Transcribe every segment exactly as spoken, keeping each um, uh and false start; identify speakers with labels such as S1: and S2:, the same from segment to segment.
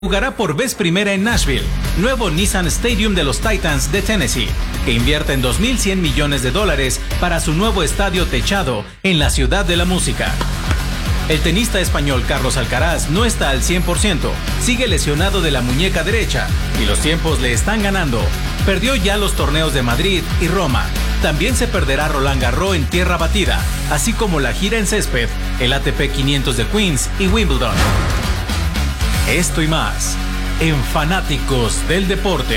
S1: Jugará por vez primera en Nashville, nuevo Nissan Stadium de los Titans de Tennessee, que invierte en dos mil cien millones de dólares para su nuevo estadio techado en la ciudad de la música. El tenista español Carlos Alcaraz no está al cien por ciento, sigue lesionado de la muñeca derecha y los tiempos le están ganando. Perdió ya los torneos de Madrid y Roma. También se perderá Roland Garros en tierra batida, así como la gira en césped, el A T P quinientos de Queens y Wimbledon. Esto y más en Fanáticos del Deporte.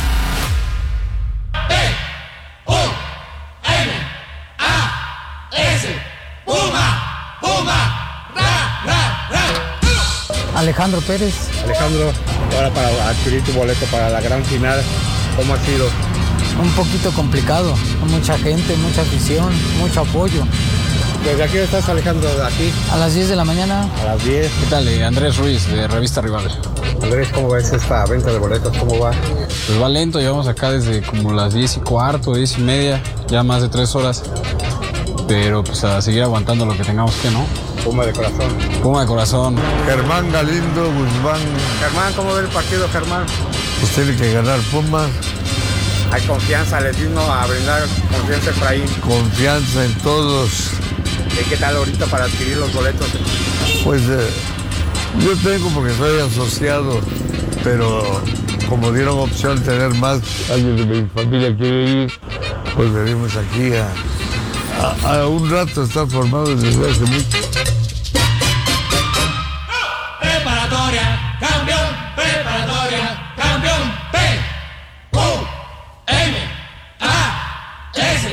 S2: P U M A S Puma, Puma, ra, ra, ra.
S3: Alejandro Pérez.
S4: Alejandro, ahora para adquirir tu boleto para la gran final, ¿cómo ha sido?
S3: Un poquito complicado, mucha gente, mucha afición, mucho apoyo.
S4: ¿Desde aquí estás, Alejandro? ¿De aquí?
S3: A las diez de la mañana.
S4: A las diez.
S5: ¿Qué tal? Eh, Andrés Ruiz, de Revista Rival.
S4: Andrés, ¿cómo ves esta venta de boletos? ¿Cómo va?
S5: Pues va lento, llevamos acá desde como las diez y cuarto, diez y media, ya más de tres horas. Pero pues a seguir aguantando lo que tengamos que, ¿no?
S4: Puma de corazón.
S5: Puma de corazón.
S6: Germán Galindo Guzmán.
S4: Germán, ¿cómo ve el partido, Germán?
S6: Pues tiene que ganar Puma.
S4: Hay confianza, les vino a brindar confianza a Efraín.
S6: Confianza en todos.
S4: ¿Y qué tal ahorita para adquirir los boletos?
S6: Pues eh, yo tengo porque soy asociado, pero como dieron opción de tener más, alguien de mi familia quiere ir, pues venimos aquí a, a, a un rato estar formados desde hace mucho.
S2: Preparatoria, campeón, preparatoria, campeón, P U M A S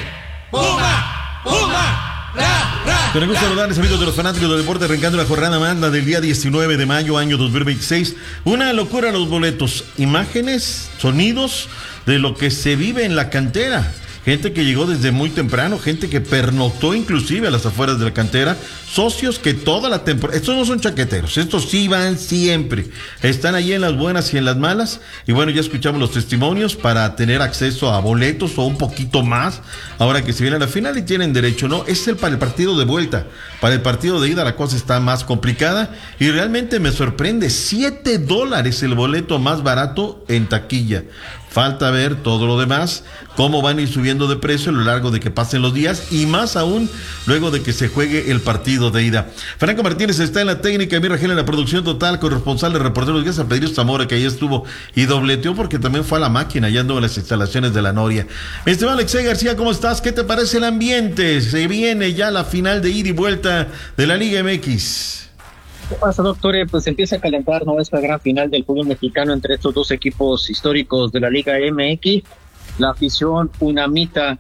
S2: Puma, Puma.
S7: Con el gusto de saludarles, amigos de los fanáticos del deporte, arrancando la jornada magna del día diecinueve de mayo, año dos mil veintiséis. Una locura los boletos, imágenes, sonidos de lo que se vive en la cantera. Gente que llegó desde muy temprano, gente que pernoctó inclusive a las afueras de la cantera, socios que toda la temporada, estos no son chaqueteros, estos sí van siempre, están allí en las buenas y en las malas, y bueno, ya escuchamos los testimonios para tener acceso a boletos o un poquito más, ahora que se viene a la final y tienen derecho, ¿no? Es el para el partido de vuelta, para el partido de ida la cosa está más complicada, y realmente me sorprende, siete dólares el boleto más barato en taquilla. Falta ver todo lo demás, cómo van a ir subiendo de precio a lo largo de que pasen los días y más aún luego de que se juegue el partido de ida. Franco Martínez está en la técnica, Mir Rangel en la producción total, corresponsal de Reporteros Días, a Pedro Zamora, que ahí estuvo y dobleteó porque también fue a la máquina, ya anduvo en las instalaciones de la Noria. Mi estimado Alexei García, ¿cómo estás? ¿Qué te parece el ambiente? Se viene ya la final de ida y vuelta de la Liga M X.
S8: ¿Qué pasa, doctor? Pues empieza a calentar, ¿no?, esta gran final del fútbol mexicano entre estos dos equipos históricos de la Liga M X. La afición unamita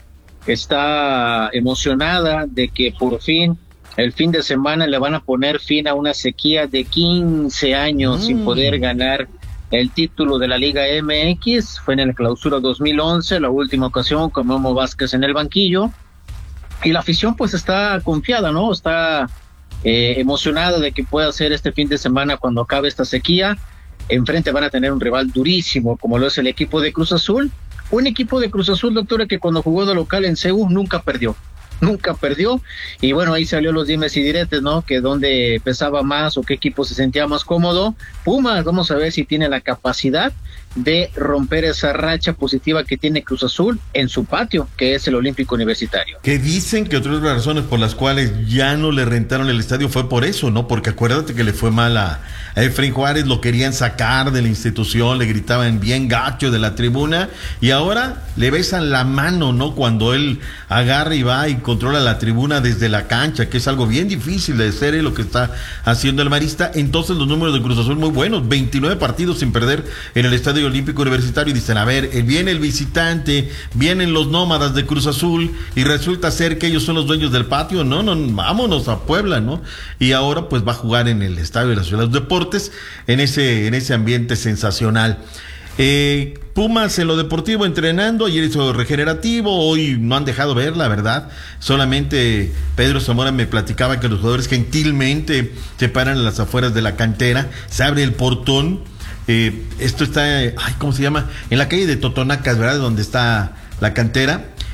S8: está emocionada de que por fin el fin de semana le van a poner fin a una sequía de quince años mm. sin poder ganar el título de la Liga M X. Fue en la clausura dos mil once, la última ocasión con Memo Vázquez en el banquillo. Y la afición pues está confiada, ¿no? Está Eh, emocionada de que pueda ser este fin de semana cuando acabe esta sequía. Enfrente van a tener un rival durísimo como lo es el equipo de Cruz Azul, un equipo de Cruz Azul, doctora, que cuando jugó de local en C U nunca perdió, nunca perdió, y bueno, ahí salió los dimes y diretes, ¿no?, que dónde pesaba más o qué equipo se sentía más cómodo. Pumas, vamos a ver si tiene la capacidad de romper esa racha positiva que tiene Cruz Azul en su patio, que es el Olímpico Universitario.
S7: Que dicen que otra de las razones por las cuales ya no le rentaron el estadio fue por eso, ¿no? Porque acuérdate que le fue mal a, a Efraín Juárez, lo querían sacar de la institución, le gritaban bien gacho de la tribuna, y ahora le besan la mano, ¿no? Cuando él agarra y va y controla la tribuna desde la cancha, que es algo bien difícil de hacer, y lo que está haciendo el marista. Entonces los números de Cruz Azul muy buenos, veintinueve partidos sin perder en el estadio Olímpico Universitario, y dicen, a ver, viene el visitante, vienen los nómadas de Cruz Azul, y resulta ser que ellos son los dueños del patio. No, no, vámonos a Puebla, ¿no? Y ahora pues va a jugar en el Estadio de la Ciudad de los Deportes, en ese, en ese ambiente sensacional. Eh, Pumas en lo deportivo entrenando, ayer hizo regenerativo, hoy no han dejado ver, la verdad, solamente Pedro Zamora me platicaba que los jugadores gentilmente se paran en las afueras de la cantera, se abre el portón. Eh, esto está, ay, ¿cómo se llama? En la calle de Totonacas, ¿verdad? Donde está la cantera.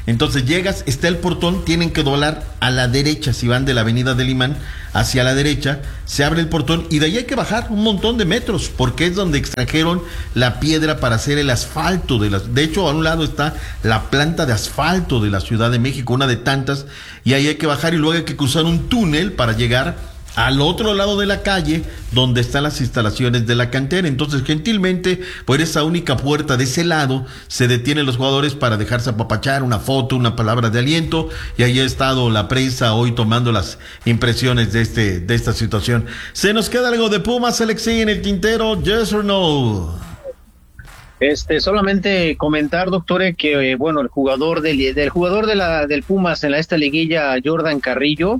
S7: Entonces llegas, está el portón, tienen que doblar a la derecha, si van de la avenida del Imán hacia la derecha, se abre el portón y de ahí hay que bajar un montón de metros, porque es donde extrajeron la piedra para hacer el asfalto de las, de hecho a un lado está la planta de asfalto de la Ciudad de México, una de tantas, y ahí hay que bajar y luego hay que cruzar un túnel para llegar al otro lado de la calle donde están las instalaciones de la cantera. Entonces gentilmente por esa única puerta de ese lado se detienen los jugadores para dejarse apapachar, una foto, una palabra de aliento, y ahí ha estado la prensa hoy tomando las impresiones de este de esta situación. ¿Se nos queda algo de Pumas, Alexei, en el tintero? Yes or no?
S8: Este, solamente comentar, doctore, que eh, bueno, el jugador del, del jugador de la del Pumas en la esta liguilla, Jordan Carrillo,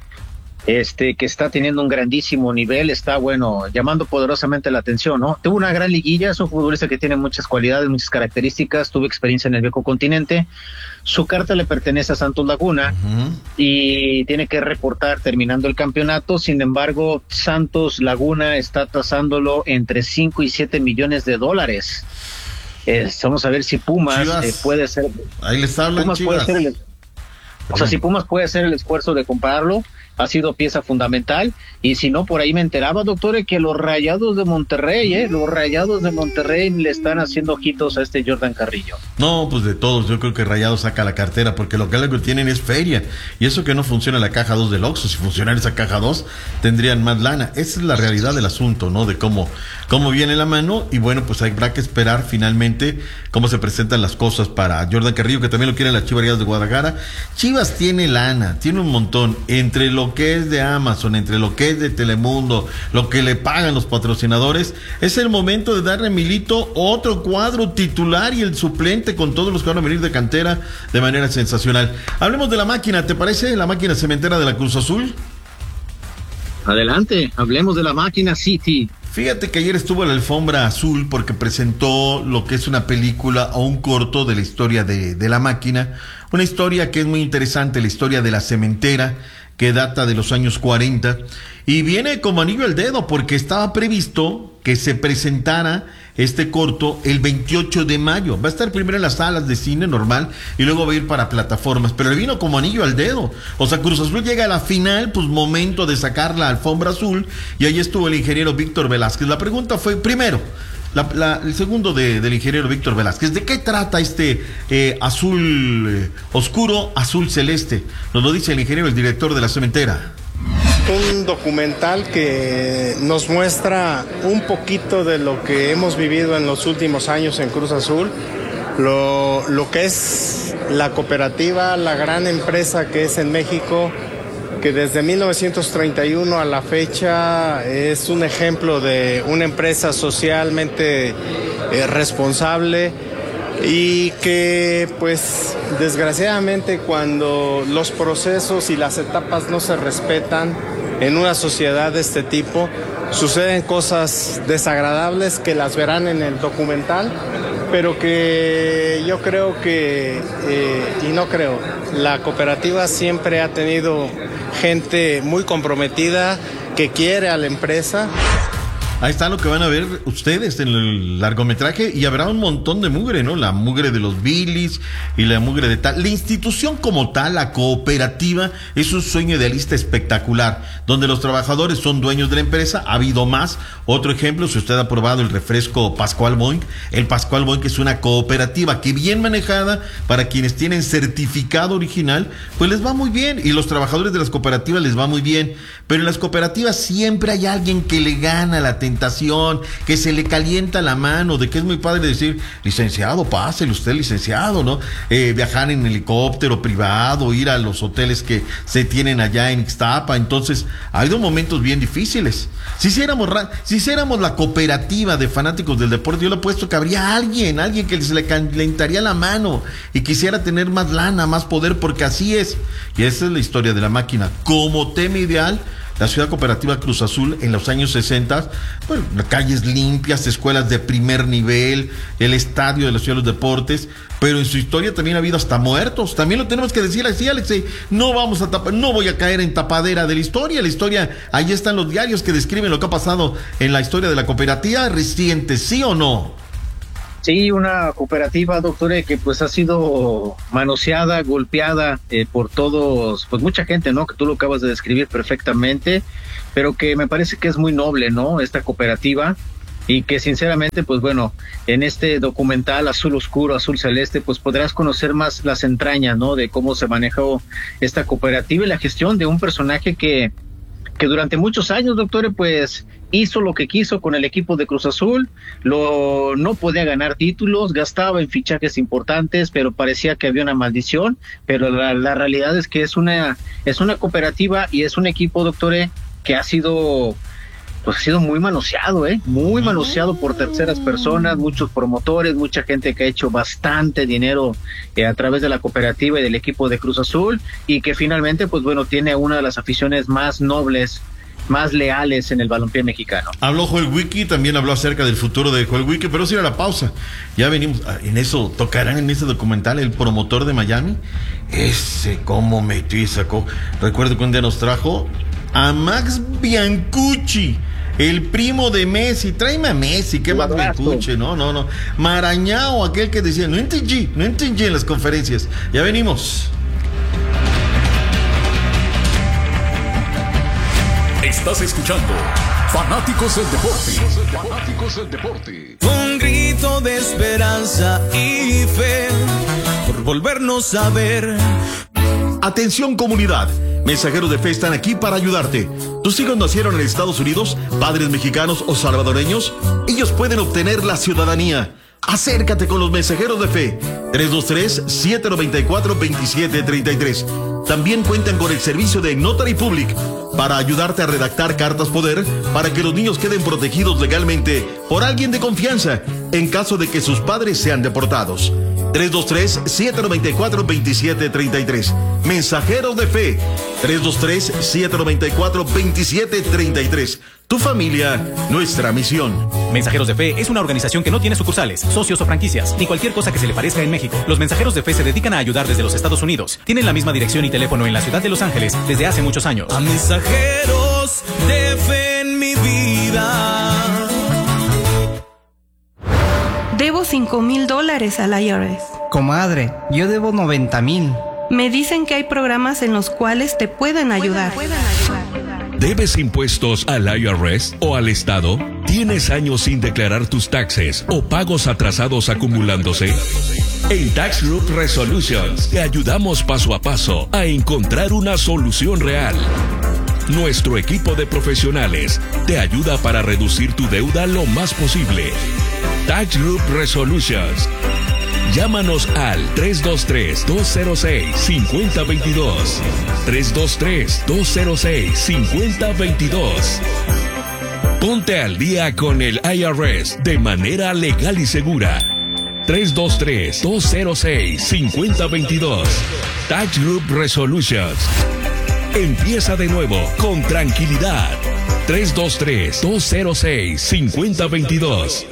S8: este, que está teniendo un grandísimo nivel, está, bueno, llamando poderosamente la atención, ¿no? Tuvo una gran liguilla, es un futbolista que tiene muchas cualidades, muchas características, tuvo experiencia en el viejo continente, su carta le pertenece a Santos Laguna, uh-huh, y tiene que reportar terminando el campeonato. Sin embargo, Santos Laguna está tasándolo entre cinco y siete millones de dólares. Eh, vamos a ver si Pumas eh, puede ser...
S7: Ahí les hablan
S8: Pumas
S7: Chivas.
S8: Puede ser el, o sea, si Pumas puede hacer el esfuerzo de comprarlo, ha sido pieza fundamental, y si no, por ahí me enteraba, doctor, que los Rayados de Monterrey, eh, los Rayados de Monterrey le están haciendo ojitos a este Jordan Carrillo.
S7: No, pues de todos, yo creo que Rayados saca la cartera, porque lo que algo tienen es feria, y eso que no funciona la caja dos del Oxxo, si funcionara esa caja dos, tendrían más lana. Esa es la realidad del asunto, ¿no? De cómo, cómo viene la mano, y bueno, pues habrá que esperar finalmente cómo se presentan las cosas para Jordan Carrillo, que también lo quieren las Chivas Rayadas de Guadalajara. Chivas tiene lana, tiene un montón, entre lo que es de Amazon, entre lo que es de Telemundo, lo que le pagan los patrocinadores. Es el momento de darle a Milito otro cuadro titular y el suplente con todos los que van a venir de cantera de manera sensacional. Hablemos de la máquina, ¿te parece? La máquina cementera de la Cruz Azul.
S8: Adelante, hablemos de la máquina City.
S7: Fíjate que ayer estuvo en la alfombra azul porque presentó lo que es una película o un corto de la historia de, de la máquina, una historia que es muy interesante, la historia de la cementera, que data de los años cuarenta, y viene como anillo al dedo porque estaba previsto que se presentara este corto el veintiocho de mayo. Va a estar primero en las salas de cine normal y luego va a ir para plataformas, pero le vino como anillo al dedo. O sea, Cruz Azul llega a la final, pues momento de sacar la alfombra azul, y ahí estuvo el ingeniero Víctor Velázquez. La pregunta fue, primero, La, la, el segundo de, del ingeniero Víctor Velázquez, ¿de qué trata este eh, azul eh, oscuro, azul celeste? Nos lo dice el ingeniero, el director de la cementera.
S9: Un documental que nos muestra un poquito de lo que hemos vivido en los últimos años en Cruz Azul, lo, lo que es la cooperativa, la gran empresa que es en México, que desde mil novecientos treinta y uno a la fecha es un ejemplo de una empresa socialmente eh, responsable, y que pues desgraciadamente cuando los procesos y las etapas no se respetan en una sociedad de este tipo, suceden cosas desagradables que las verán en el documental, pero que yo creo que, eh, y no creo, la cooperativa siempre ha tenido gente muy comprometida que quiere a la empresa.
S7: Ahí está lo que van a ver ustedes en el largometraje, y habrá un montón de mugre, ¿no? La mugre de los Billys y la mugre de tal. La institución como tal, la cooperativa, es un sueño idealista espectacular, donde los trabajadores son dueños de la empresa. Ha habido más. Otro ejemplo, si usted ha probado el refresco Pascual Boing, el Pascual Boing es una cooperativa que bien manejada, para quienes tienen certificado original, pues les va muy bien, y los trabajadores de las cooperativas les va muy bien. Pero en las cooperativas siempre hay alguien que le gana la tentación, que se le calienta la mano, de que es muy padre decir, licenciado, pásele usted, licenciado, ¿no? Eh, viajar en helicóptero privado, ir a los hoteles que se tienen allá en Ixtapa. Entonces, ha habido momentos bien difíciles. Si hiciéramos, si hiciéramos la cooperativa de fanáticos del deporte, yo le he puesto que habría alguien, alguien que se le calentaría la mano y quisiera tener más lana, más poder, porque así es. Y esa es la historia de la máquina. Como tema ideal, la ciudad cooperativa Cruz Azul en los años sesenta, bueno, calles limpias, escuelas de primer nivel, el estadio de la ciudad de los deportes, pero en su historia también ha habido hasta muertos. También lo tenemos que decir así, Alexei. No vamos a tapar, no voy a caer en tapadera de la historia. La historia, ahí están los diarios que describen lo que ha pasado en la historia de la cooperativa reciente, ¿sí o no?
S8: Sí, una cooperativa, doctor, que pues ha sido manoseada, golpeada eh, por todos, pues mucha gente, ¿no? Que tú lo acabas de describir perfectamente, pero que me parece que es muy noble, ¿no? Esta cooperativa, y que sinceramente, pues bueno, en este documental Azul Oscuro, Azul Celeste, pues podrás conocer más las entrañas, ¿no? De cómo se manejó esta cooperativa y la gestión de un personaje que, que durante muchos años, doctor, pues hizo lo que quiso con el equipo de Cruz Azul, lo no podía ganar títulos, gastaba en fichajes importantes, pero parecía que había una maldición, pero la, la realidad es que es una es una cooperativa y es un equipo, doctor, que ha sido pues ha sido muy manoseado, eh, muy manoseado por terceras personas, muchos promotores, mucha gente que ha hecho bastante dinero eh, a través de la cooperativa y del equipo de Cruz Azul, y que finalmente, pues bueno, tiene una de las aficiones más nobles, más leales en el balompié mexicano.
S7: Habló Joel Wiki, también habló acerca del futuro de Joel Wiki, pero sí a la pausa. Ya venimos, en eso, tocarán en ese documental el promotor de Miami. Ese cómo metió y sacó. Recuerdo que un día nos trajo a Max Biancucci, el primo de Messi. Tráeme a Messi, qué Max Biancucci, no, no, no. Marañao, aquel que decía, no entendí, no entendí en las conferencias. Ya venimos.
S10: Estás escuchando Fanáticos del Deporte. Fanáticos del Deporte.
S2: Un grito de esperanza y fe por volvernos a ver.
S11: Atención comunidad, Mensajeros de Fe están aquí para ayudarte. ¿Tus hijos nacieron en Estados Unidos, padres mexicanos o salvadoreños? Ellos pueden obtener la ciudadanía. Acércate con los Mensajeros de Fe. tres dos tres, siete nueve cuatro, dos siete tres tres. También cuentan con el servicio de Notary Public para ayudarte a redactar cartas poder para que los niños queden protegidos legalmente por alguien de confianza en caso de que sus padres sean deportados. tres dos tres, siete nueve cuatro, dos siete tres tres. Mensajeros de Fe. tres dos tres, siete nueve cuatro, dos siete tres tres. Tu familia, nuestra misión.
S1: Mensajeros de Fe es una organización que no tiene sucursales, socios o franquicias, ni cualquier cosa que se le parezca en México. Los Mensajeros de Fe se dedican a ayudar desde los Estados Unidos. Tienen la misma dirección y teléfono en la ciudad de Los Ángeles desde hace muchos años.
S2: A mensajeros de fe en mi vida.
S12: Debo cinco mil dólares al I R S.
S3: Comadre, yo debo noventa mil.
S12: Me dicen que hay programas en los cuales te pueden ayudar.
S10: ¿Debes impuestos al I R S o al Estado? ¿Tienes años sin declarar tus taxes o pagos atrasados acumulándose? En Tax Group Resolutions te ayudamos paso a paso a encontrar una solución real. Nuestro equipo de profesionales te ayuda para reducir tu deuda lo más posible. Tax Group Resolutions. Llámanos al tres dos tres, dos cero seis, cinco cero dos dos. tres dos tres, dos cero seis, cinco cero dos dos. Ponte al día con el I R S de manera legal y segura. tres dos tres, dos cero seis, cinco cero dos dos. Tax Group Resolutions. Empieza de nuevo con tranquilidad. tres dos tres, dos cero seis, cinco cero dos dos.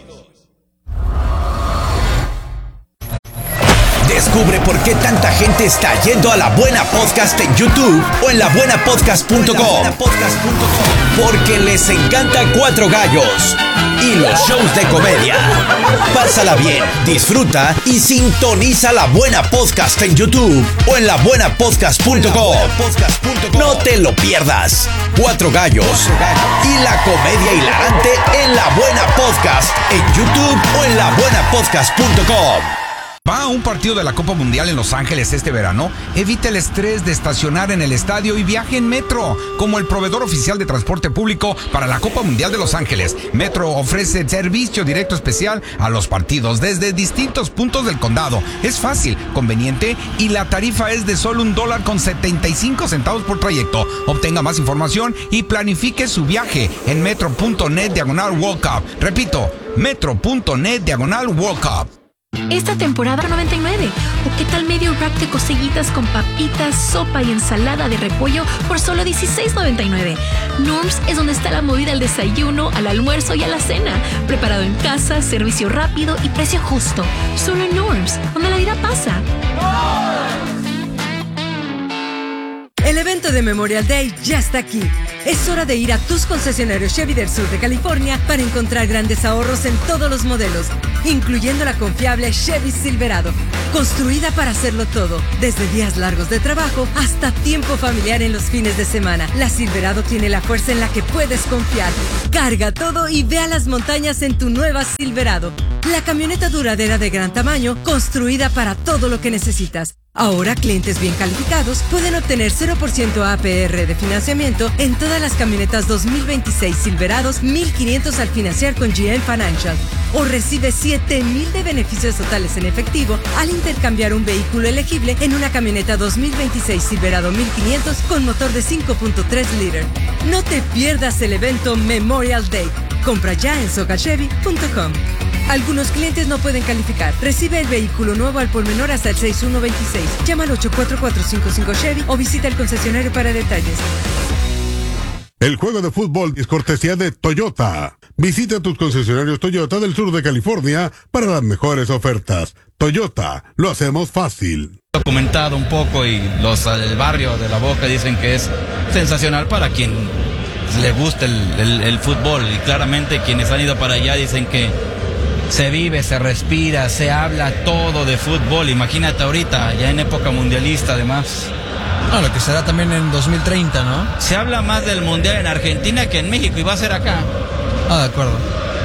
S13: Descubre por qué tanta gente está yendo a La Buena Podcast en YouTube o en la buena podcast punto com. Porque les encanta Cuatro Gallos y los shows de comedia. Pásala bien, disfruta y sintoniza La Buena Podcast en YouTube o en la buena podcast punto com. No te lo pierdas. Cuatro Gallos y la comedia hilarante en La Buena Podcast en YouTube o en la buena podcast punto com.
S14: ¿Va a un partido de la Copa Mundial en Los Ángeles este verano? Evite el estrés de estacionar en el estadio y viaje en Metro. Como el proveedor oficial de transporte público para la Copa Mundial de Los Ángeles, Metro ofrece servicio directo especial a los partidos desde distintos puntos del condado. Es fácil, conveniente y la tarifa es de solo un dólar con setenta y cinco centavos por trayecto. Obtenga más información y planifique su viaje en metro punto net diagonal World Cup. Repito, metro punto net diagonal World Cup.
S15: Esta temporada noventa y nueve. ¿O qué tal medio rack de coseguitas con papitas, sopa y ensalada de repollo por solo dieciséis noventa y nueve? Norms es donde está la movida al desayuno, al almuerzo y a la cena. Preparado en casa, servicio rápido y precio justo. Solo en Norms, donde la vida pasa.
S16: El evento de Memorial Day ya está aquí. Es hora de ir a tus concesionarios Chevy del sur de California para encontrar grandes ahorros en todos los modelos, incluyendo la confiable Chevy Silverado, construida para hacerlo todo, desde días largos de trabajo hasta tiempo familiar en los fines de semana. La Silverado tiene la fuerza en la que puedes confiar. Carga todo y ve a las montañas en tu nueva Silverado, la camioneta duradera de gran tamaño, construida para todo lo que necesitas. Ahora, clientes bien calificados pueden obtener cero por ciento A P R de financiamiento en todas las camionetas dos mil veintiséis Silverados mil quinientos al financiar con G M Financial. O recibe siete mil de beneficios totales en efectivo al intercambiar un vehículo elegible en una camioneta dos mil veintiséis Silverado mil quinientos con motor de cinco punto tres litros. No te pierdas el evento Memorial Day. Compra ya en soca chevy punto com. Algunos clientes no pueden calificar. Recibe el vehículo nuevo al por menor hasta el seis uno veintiséis. Llama al ocho cuatro cuatro cinco cinco Chevy o visita el concesionario para detalles.
S17: El juego de fútbol es cortesía de Toyota. Visita tus concesionarios Toyota del sur de California para las mejores ofertas. Toyota, lo hacemos fácil.
S18: Documentado un poco y los del barrio de La Boca dicen que es sensacional para quien le gusta el, el, el fútbol, y claramente quienes han ido para allá dicen que se vive, se respira, se habla todo de fútbol. Imagínate ahorita, ya en época mundialista además.
S19: No, lo que será también en dos mil treinta, ¿no?
S18: Se habla más del mundial en Argentina que en México, y va a ser acá.
S19: Ah, de acuerdo.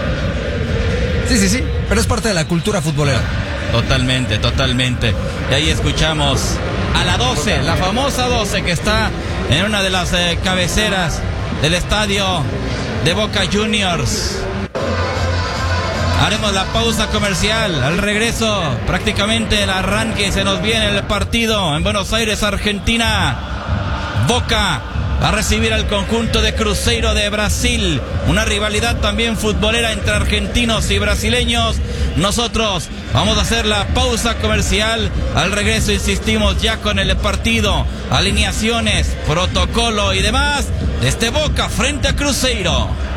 S19: Sí, sí, sí, pero es parte de la cultura futbolera.
S18: Totalmente, totalmente. Y ahí escuchamos a la doce, la famosa doce que está en una de las eh, cabeceras del estadio de Boca Juniors. Haremos la pausa comercial. Al regreso, prácticamente el arranque, se nos viene el partido en Buenos Aires, Argentina. Boca va a recibir al conjunto de Cruzeiro de Brasil. Una rivalidad también futbolera entre argentinos y brasileños. Nosotros vamos a hacer la pausa comercial. Al regreso insistimos ya con el partido, alineaciones, protocolo y demás. Desde Boca frente a Cruzeiro.